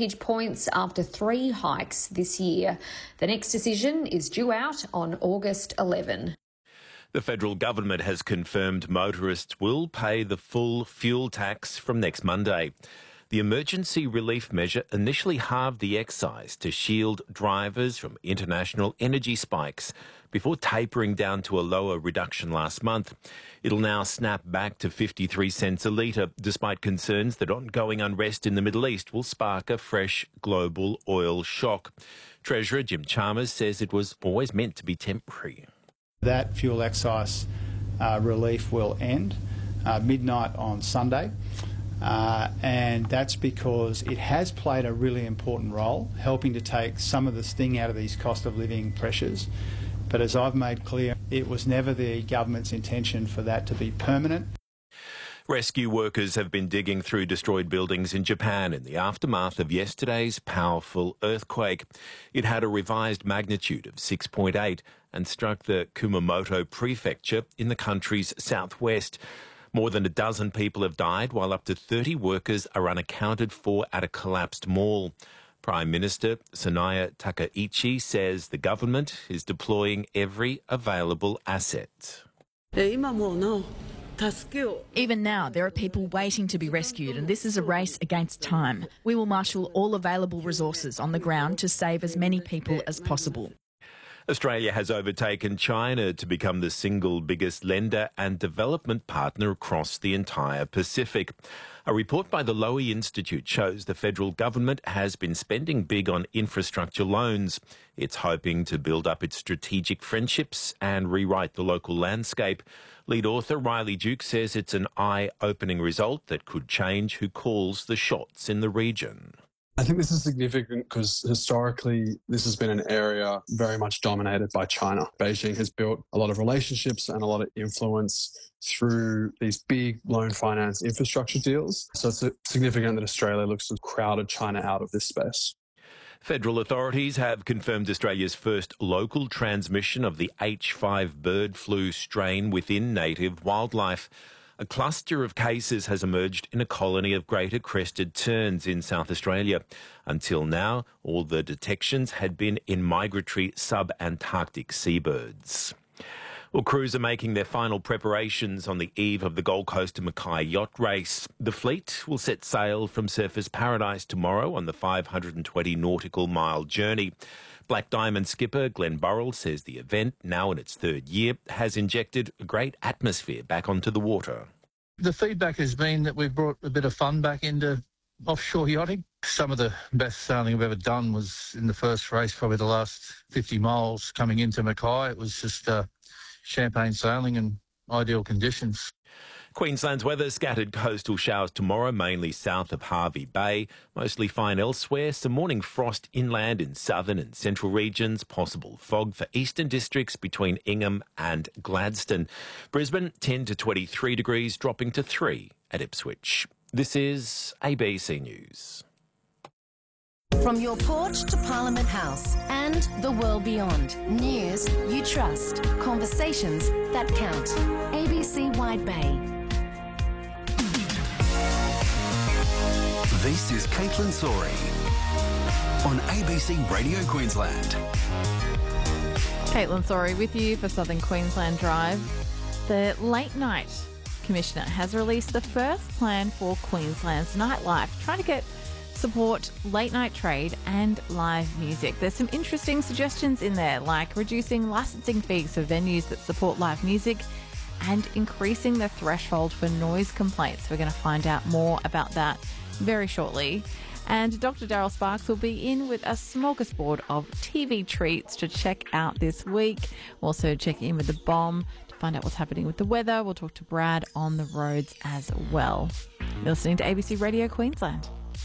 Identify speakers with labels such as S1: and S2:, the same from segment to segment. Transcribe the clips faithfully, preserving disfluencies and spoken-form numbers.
S1: percentage points after three hikes this year. The next decision is due out on August eleventh.
S2: The federal government has confirmed motorists will pay the full fuel tax from next Monday. The emergency relief measure initially halved the excise to shield drivers from international energy spikes before tapering down to a lower reduction last month. It'll now snap back to fifty-three cents a litre, despite concerns that ongoing unrest in the Middle East will spark a fresh global oil shock. Treasurer Jim Chalmers says it was always meant to be temporary.
S3: That fuel excise uh, relief will end uh, midnight on Sunday. Uh, and that's because it has played a really important role, helping to take some of the sting out of these cost of living pressures. But as I've made clear, it was never the government's intention for that to be permanent.
S2: Rescue workers have been digging through destroyed buildings in Japan in the aftermath of yesterday's powerful earthquake. It had a revised magnitude of six point eight and struck the Kumamoto prefecture in the country's southwest. More than a dozen people have died, while up to thirty workers are unaccounted for at a collapsed mall. Prime Minister Sanaya Takaichi says the government is deploying every available asset.
S4: Even now, there are people waiting to be rescued, and this is a race against time. We will marshal all available resources on the ground to save as many people as possible.
S2: Australia has overtaken China to become the single biggest lender and development partner across the entire Pacific. A report by the Lowy Institute shows the federal government has been spending big on infrastructure loans. It's hoping to build up its strategic friendships and rewrite the local landscape. Lead author Riley Duke says it's an eye-opening result that could change who calls the shots in the region.
S5: I think this is significant because historically this has been an area very much dominated by China. Beijing has built a lot of relationships and a lot of influence through these big loan finance infrastructure deals. So it's significant that Australia looks to have crowded China out of this space.
S2: Federal authorities have confirmed Australia's first local transmission of the H five bird flu strain within native wildlife. A cluster of cases has emerged in a colony of greater crested terns in South Australia. Until now, all the detections had been in migratory sub-Antarctic seabirds. Well, crews are making their final preparations on the eve of the Gold Coast to Mackay yacht race. The fleet will set sail from Surfers Paradise tomorrow on the five hundred twenty nautical mile journey. Black Diamond skipper Glenn Burrell says the event, now in its third year, has injected a great atmosphere back onto the water.
S6: The feedback has been that we've brought a bit of fun back into offshore yachting. Some of the best sailing I've ever done was in the first race, probably the last fifty miles coming into Mackay. It was just uh, champagne sailing and ideal conditions.
S2: Queensland's weather, scattered coastal showers tomorrow, mainly south of Hervey Bay. Mostly fine elsewhere. Some morning frost inland in southern and central regions. Possible fog for eastern districts between Ingham and Gladstone. Brisbane, ten to twenty-three degrees, dropping to three at Ipswich. This is A B C News.
S7: From your porch to Parliament House and the world beyond. News you trust. Conversations that count. A B C Wide Bay.
S8: This is Caitlin Sori on A B C Radio Queensland.
S9: Caitlin Sori with you for Southern Queensland Drive. The Late Night Commissioner has released the first plan for Queensland's nightlife, trying to get support late night trade and live music. There's some interesting suggestions in there, like reducing licensing fees for venues that support live music and increasing the threshold for noise complaints. We're going to find out more about that very shortly. And Doctor Daryl Sparks will be in with a smorgasbord of T V treats to check out this week. We'll also check in with the bomb to find out what's happening with the weather. We'll talk to Brad on the roads as well. You're listening to A B C Radio Queensland.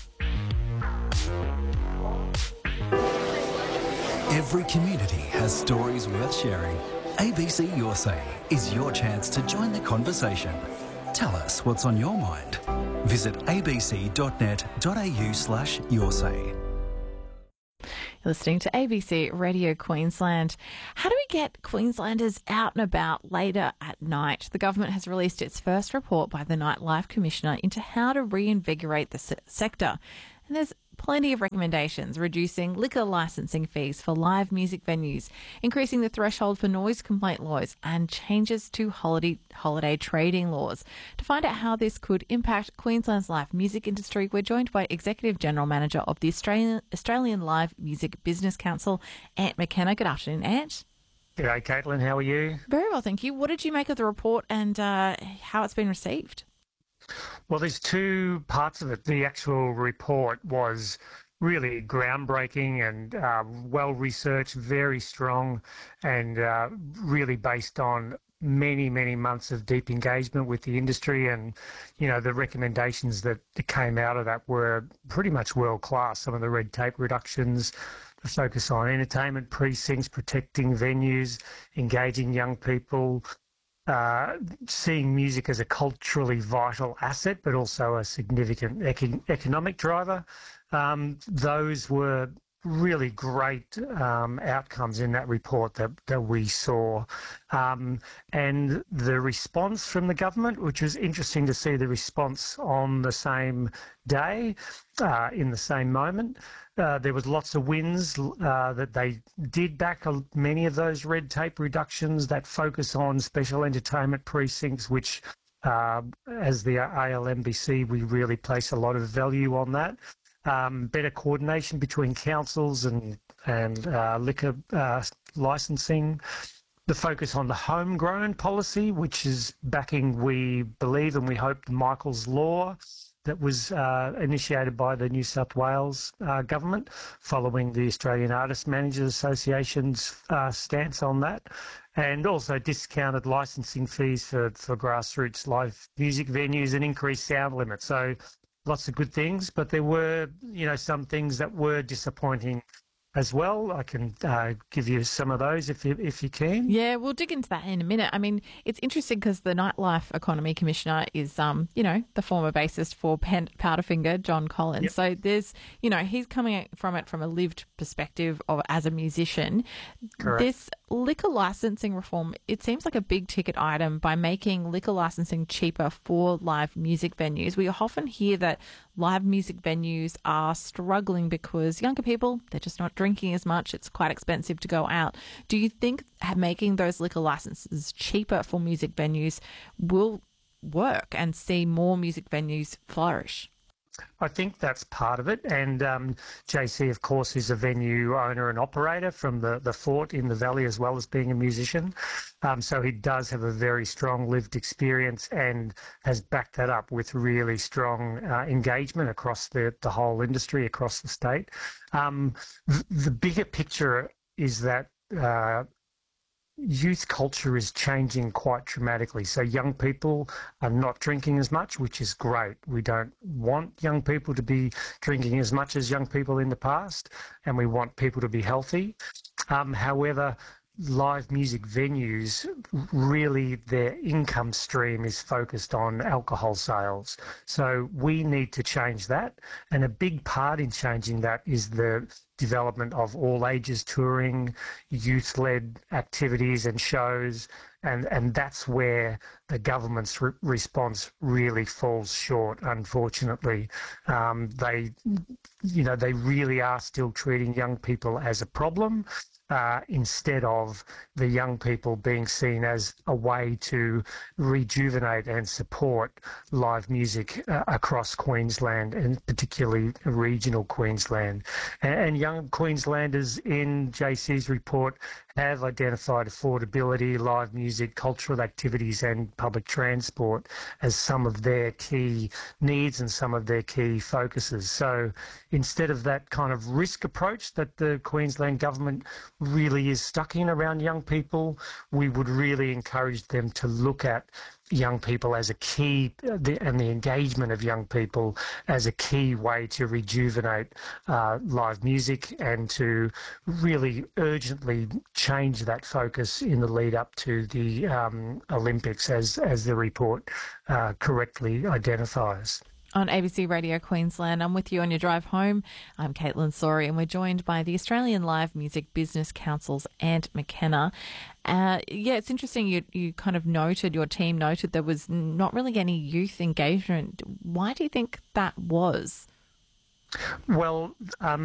S8: Every community has stories worth sharing. A B C Your Say is your chance to join the conversation. Tell us what's on your mind. Visit abc.net.au slash your say.
S9: You're listening to A B C Radio Queensland. How do we get Queenslanders out and about later at night? The government has released its first report by the Nightlife Commissioner into how to reinvigorate the se- sector. And there's plenty of recommendations, reducing liquor licensing fees for live music venues, increasing the threshold for noise complaint laws, and changes to holiday holiday trading laws. To find out how this could impact Queensland's live music industry, we're joined by Executive General Manager of the Australian, Australian Live Music Business Council, Ant McKenna. Good afternoon, Ant.
S10: G'day, Caitlin. How are you?
S9: Very well, thank you. What did you make of the report and uh, how it's been received?
S10: Well, there's two parts of it. The actual report was really groundbreaking and uh, well-researched, very strong, and uh, really based on many, many months of deep engagement with the industry. And, you know, the recommendations that came out of that were pretty much world-class. Some of the red tape reductions, the focus on entertainment precincts, protecting venues, engaging young people, uh, seeing music as a culturally vital asset, but also a significant econ- economic driver. Um, those were really great um, outcomes in that report that, that we saw. Um, and the response from the government, which was interesting to see the response on the same day, uh, in the same moment. Uh, there was lots of wins uh, that they did back many of those red tape reductions that focus on special entertainment precincts, which uh, as the A L M B C, we really place a lot of value on that. Um, better coordination between councils and, and uh, liquor uh, licensing. The focus on the homegrown policy, which is backing, we believe and we hope, the Michael's Law that was uh, initiated by the New South Wales uh, government following the Australian Artist Managers Association's uh, stance on that, and also discounted licensing fees for, for grassroots live music venues and increased sound limits. So lots of good things, but there were, you know, some things that were disappointing as well. I can uh, give you some of those if you, if you can.
S9: Yeah, we'll dig into that in a minute. I mean, it's interesting because the Nightlife Economy Commissioner is, um, you know, the former bassist for Pen- Powderfinger, John Collins. Yep. So there's, you know, he's coming from it from a lived perspective of as a musician.
S10: Correct.
S9: This liquor licensing reform, it seems like a big ticket item by making liquor licensing cheaper for live music venues. We often hear that live music venues are struggling because younger people, they're just not drinking as much. It's quite expensive to go out. Do you think making those liquor licenses cheaper for music venues will work and see more music venues flourish?
S10: I think that's part of it. And um, J C, of course, is a venue owner and operator from the, the Fort in the Valley, as well as being a musician. Um, so he does have a very strong lived experience and has backed that up with really strong uh, engagement across the, the whole industry, across the state. Um, th- the bigger picture is that uh, youth culture is changing quite dramatically. So young people are not drinking as much, which is great. We don't want young people to be drinking as much as young people in the past, and we want people to be healthy. Um, however, live music venues, really their income stream is focused on alcohol sales. So we need to change that. And a big part in changing that is the development of all ages touring, youth-led activities and shows, and, and that's where the government's re- response really falls short, unfortunately. Um, they, you know, they really are still treating young people as a problem, Uh, instead of the young people being seen as a way to rejuvenate and support live music uh, across Queensland, and particularly regional Queensland. And, and young Queenslanders in J C's report have identified affordability, live music, cultural activities and public transport as some of their key needs and some of their key focuses. So instead of that kind of risk approach that the Queensland government really is stuck in around young people, we would really encourage them to look at young people as a key, and the engagement of young people as a key way to rejuvenate uh, live music, and to really urgently change that focus in the lead up to the um, Olympics, as, as the report uh, correctly identifies.
S9: On A B C Radio Queensland, I'm with you on your drive home. I'm Caitlin Sorey, and we're joined by the Australian Live Music Business Council's Ant McKenna. Uh, yeah, it's interesting you you kind of noted, your team noted there was not really any youth engagement. Why do you think that was?
S10: Well, um,